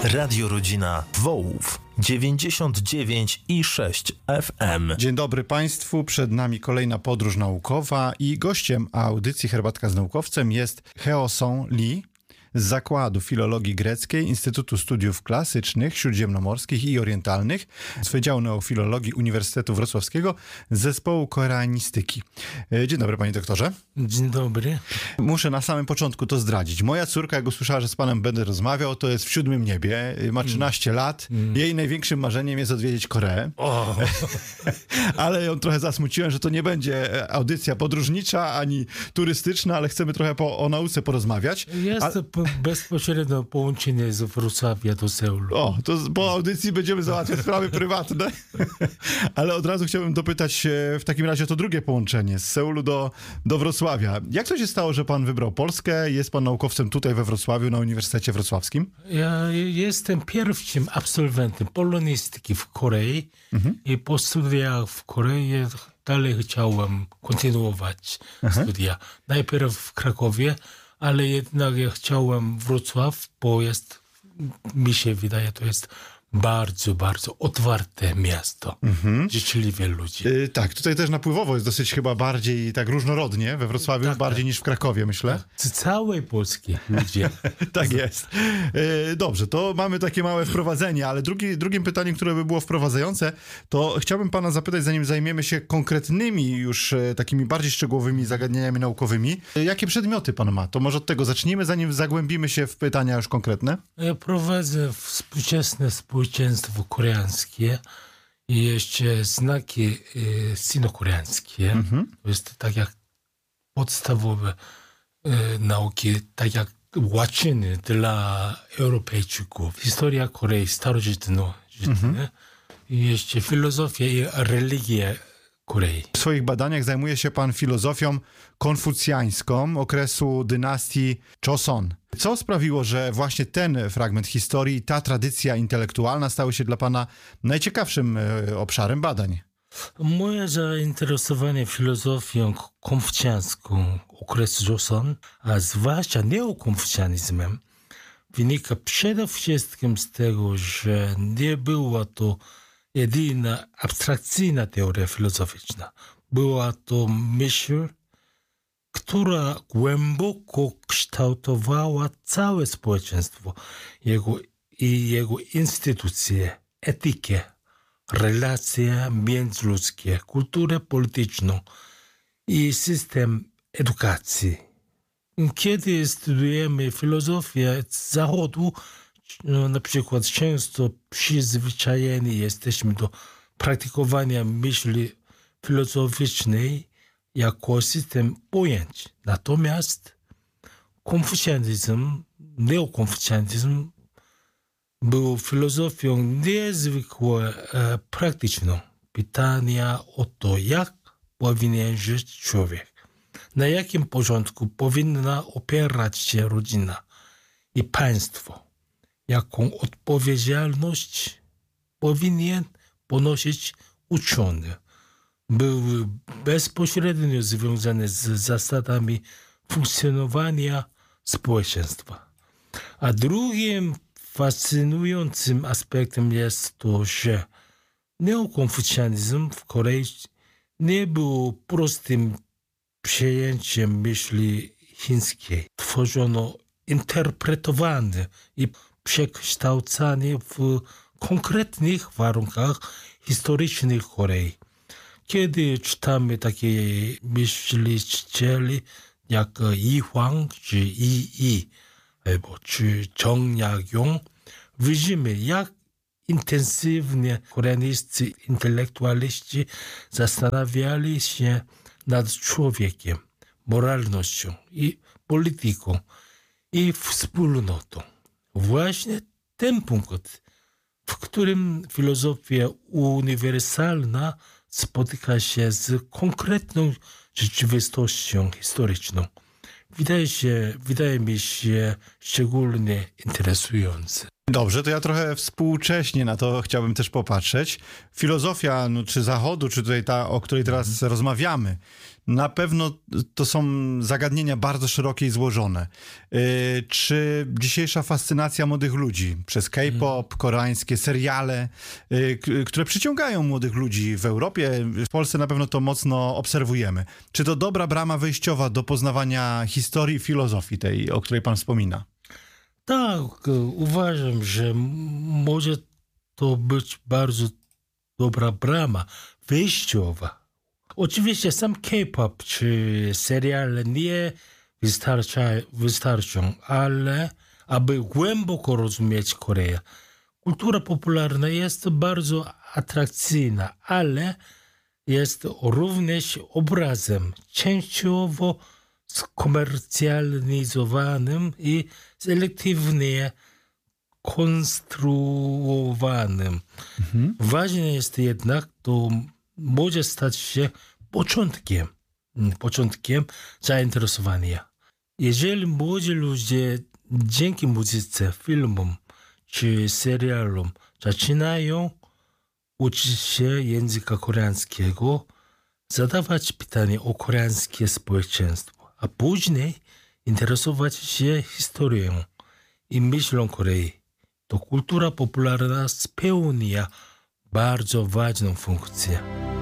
Radio Rodzina Wołów 99,6 FM. Dzień dobry Państwu, przed nami kolejna podróż naukowa i gościem audycji Herbatka z Naukowcem jest Heo-sung Lee z Zakładu Filologii Greckiej Instytutu Studiów Klasycznych, Śródziemnomorskich i Orientalnych z Wydziału Neofilologii Uniwersytetu Wrocławskiego z Zespołu Koreanistyki. Dzień dobry, panie doktorze. Dzień dobry. Muszę na samym początku to zdradzić. Moja córka, jak usłyszała, że z panem będę rozmawiał, to jest w 7. niebie, ma 13 lat. Jej największym marzeniem jest odwiedzić Koreę. Ale ją trochę zasmuciłem, że to nie będzie audycja podróżnicza ani turystyczna, ale chcemy trochę o nauce porozmawiać. Jest bezpośrednie połączenie z Wrocławia do Seulu. To po audycji będziemy załatwiać sprawy prywatne. Ale od razu chciałbym dopytać w takim razie o to drugie połączenie z Seulu do Wrocławia. Jak to się stało, że pan wybrał Polskę? Jest pan naukowcem tutaj we Wrocławiu na Uniwersytecie Wrocławskim? Ja jestem pierwszym absolwentem polonistyki w Korei i po studiach w Korei dalej chciałem kontynuować studia. Najpierw w Krakowie, ale jednak ja chciałem Wrocław, bo mi się wydaje, to jest bardzo, bardzo otwarte miasto. Życzliwie ludzi. Tak, tutaj też napływowo jest dosyć chyba bardziej tak różnorodnie we Wrocławiu, bardziej niż w Krakowie, myślę. Z całej Polski ludzie. Tak jest. Dobrze, to mamy takie małe wprowadzenie, ale drugim pytaniem, które by było wprowadzające, to chciałbym pana zapytać, zanim zajmiemy się konkretnymi już takimi bardziej szczegółowymi zagadnieniami naukowymi, jakie przedmioty pan ma? To może od tego zacznijmy, zanim zagłębimy się w pytania już konkretne. Ja prowadzę współczesne społeczeństwo koreańskie i jeszcze znaki sino-koreańskie. To jest tak jak podstawowe nauki, tak jak łaciny dla Europejczyków. Historia Korei starożytna i jeszcze filozofia i religia Korei. W swoich badaniach zajmuje się pan filozofią konfucjańską okresu dynastii Joseon. Co sprawiło, że właśnie ten fragment historii i ta tradycja intelektualna stały się dla pana najciekawszym obszarem badań? Moje zainteresowanie filozofią konfucjańską okresu Joseon, a zwłaszcza neokonfucjanizmem, wynika przede wszystkim z tego, że nie była to jedyna abstrakcyjna teoria filozoficzna. Była to myśl, która głęboko kształtowała całe społeczeństwo, jego instytucje, etykę, relacje międzyludzkie, kulturę polityczną i system edukacji. Kiedy studujemy filozofię z Zachodu, na przykład często przyzwyczajeni jesteśmy do praktykowania myśli filozoficznej jako system pojęć. Natomiast neokonfucjanizm był filozofią niezwykle praktyczną. Pytania o to, jak powinien żyć człowiek, na jakim porządku powinna opierać się rodzina i państwo, jaką odpowiedzialność powinien ponosić uczony, były bezpośrednio związane z zasadami funkcjonowania społeczeństwa. A drugim fascynującym aspektem jest to, że neokonfucjanizm w Korei nie był prostym przejęciem myśli chińskiej. Tworzono interpretowane i przekształcanie w konkretnych warunkach historycznych Korei. Kiedy czytamy takie myślicieli jak Yi Hwang czy Yi czy Chung Jak-yong, widzimy, jak intensywnie koreańscy intelektualiści zastanawiali się nad człowiekiem, moralnością i polityką i wspólnotą. Właśnie ten punkt, w którym filozofia uniwersalna spotyka się z konkretną rzeczywistością historyczną, wydaje mi się szczególnie interesujący. Dobrze, to ja trochę współcześnie na to chciałbym też popatrzeć. Filozofia, czy Zachodu, czy tutaj ta, o której teraz rozmawiamy, Na pewno to są zagadnienia bardzo szerokie i złożone. Czy dzisiejsza fascynacja młodych ludzi przez K-pop, koreańskie seriale, które przyciągają młodych ludzi w Europie, w Polsce na pewno to mocno obserwujemy. Czy to dobra brama wyjściowa do poznawania historii i filozofii tej, o której pan wspomina? Tak, uważam, że może to być bardzo dobra brama wyjściowa. Oczywiście sam K-pop czy seriale nie wystarczą, ale aby głęboko rozumieć Koreę, kultura popularna jest bardzo atrakcyjna, ale jest również obrazem częściowo skomercjalizowanym i selektywnie konstruowanym. Ważne jest jednak, to może stać się początkiem zainteresowania. Jeżeli młodzi ludzie dzięki muzyce, filmom czy serialom zaczynają uczyć się języka koreańskiego, zadawać pytania o koreańskie społeczeństwo, a później interesować się historią i myślą Korei, to kultura popularna spełnia bardzo ważną funkcję.